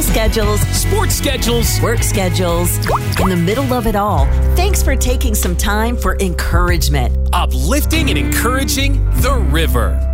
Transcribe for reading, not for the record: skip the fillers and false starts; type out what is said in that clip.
school schedules, sports schedules, work schedules. In the middle of it all, thanks for taking some time for encouragement. Uplifting and encouraging the river.